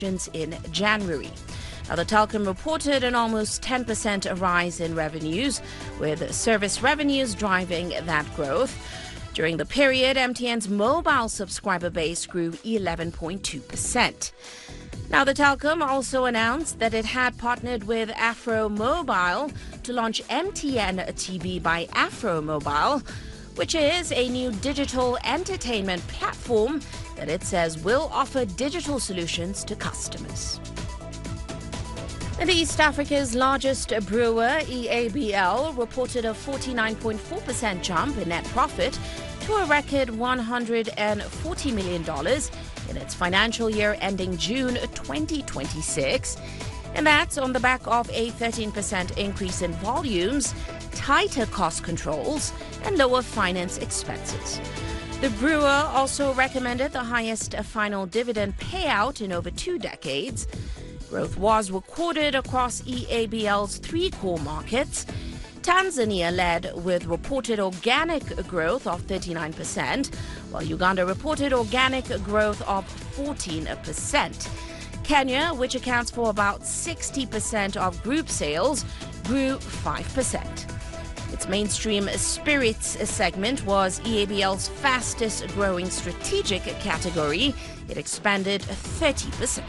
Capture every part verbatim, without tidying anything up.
in January. Now, the Telkom reported an almost ten percent rise in revenues, with service revenues driving that growth. During the period, M T N's mobile subscriber base grew eleven point two percent. Now, the Telkom also announced that it had partnered with Afro Mobile to launch M T N T V by Afro Mobile, which is a new digital entertainment platform that it says will offer digital solutions to customers. And East Africa's largest brewer, E A B L, reported a forty-nine point four percent jump in net profit to a record one hundred forty million dollars in its financial year ending June twenty twenty-six. And that's on the back of a thirteen percent increase in volumes, tighter cost controls, and lower finance expenses. The brewer also recommended the highest final dividend payout in over two decades. Growth was recorded across E A B L's three core markets. Tanzania led with reported organic growth of thirty-nine percent, while Uganda reported organic growth of fourteen percent. Kenya, which accounts for about sixty percent of group sales, grew five percent. Its mainstream spirits segment was E A B L's fastest growing strategic category. It expanded thirty percent.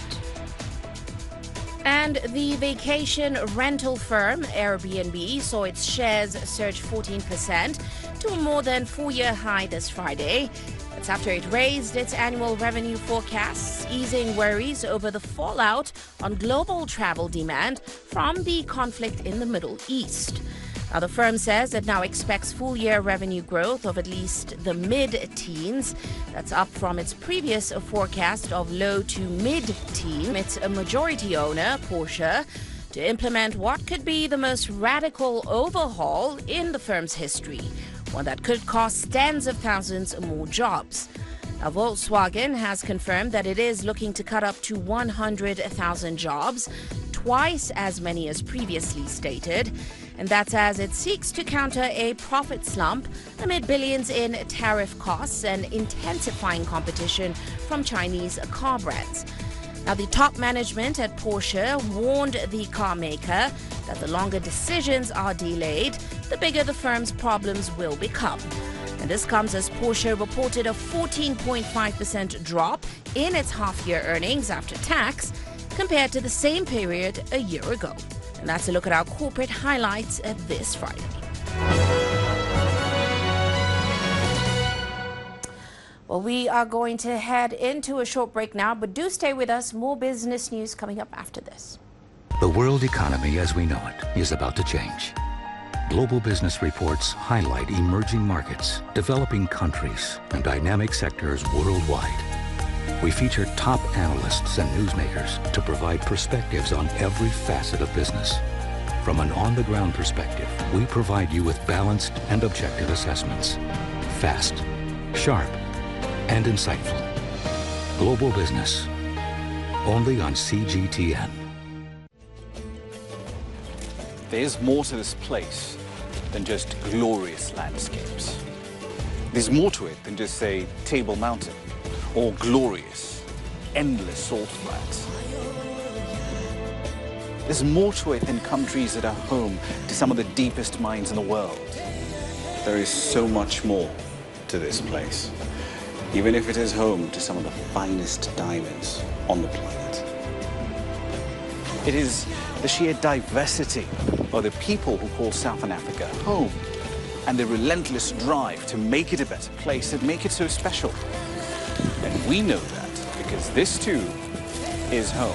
And the vacation rental firm Airbnb saw its shares surge fourteen percent to a more than four-year high this Friday. That's after it raised its annual revenue forecasts, easing worries over the fallout on global travel demand from the conflict in the Middle East. Now, the firm says it now expects full-year revenue growth of at least the mid-teens. That's up from its previous forecast of low to mid-teen. It's a majority owner, Porsche, to implement what could be the most radical overhaul in the firm's history, one that could cost tens of thousands more jobs. Now, Volkswagen has confirmed that it is looking to cut up to one hundred thousand jobs, twice as many as previously stated. And that's as it seeks to counter a profit slump amid billions in tariff costs and intensifying competition from Chinese car brands. Now, the top management at Porsche warned the car maker that the longer decisions are delayed, the bigger the firm's problems will become. And this comes as Porsche reported a fourteen point five percent drop in its half-year earnings after tax compared to the same period a year ago. And that's a look at our corporate highlights at this Friday. Well, we are going to head into a short break now, but do stay with us. More business news coming up after this. The world economy as we know it is about to change. Global business reports highlight emerging markets, developing countries, and dynamic sectors worldwide. We feature top analysts and newsmakers to provide perspectives on every facet of business. From an on-the-ground perspective, we provide you with balanced and objective assessments. Fast, sharp, and insightful. Global Business. Only on C G T N. There's more to this place than just glorious landscapes. There's more to it than just, say, Table Mountain, or glorious, endless salt flats. There's more to it than countries that are home to some of the deepest mines in the world. There is so much more to this place, even if it is home to some of the finest diamonds on the planet. It is the sheer diversity of the people who call Southern Africa home, and the relentless drive to make it a better place that make it so special. And we know that because this too is home.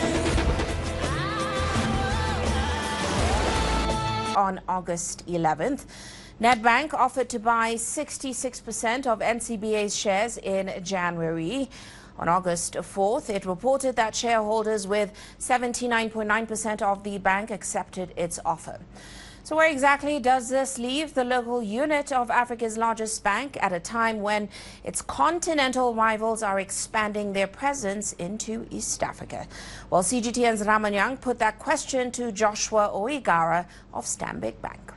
On August eleventh, Nedbank offered to buy sixty-six percent of N C B A's shares in January. On August fourth, it reported that shareholders with seventy-nine point nine percent of the bank accepted its offer. So where exactly does this leave the local unit of Africa's largest bank at a time when its continental rivals are expanding their presence into East Africa? Well, C G T N's Ramanyang put that question to Joshua Oigara of Stanbic Bank.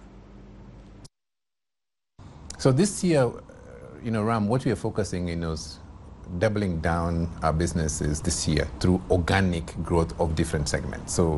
So this year, you know, Ram, what we are focusing in is doubling down our businesses this year through organic growth of different segments. So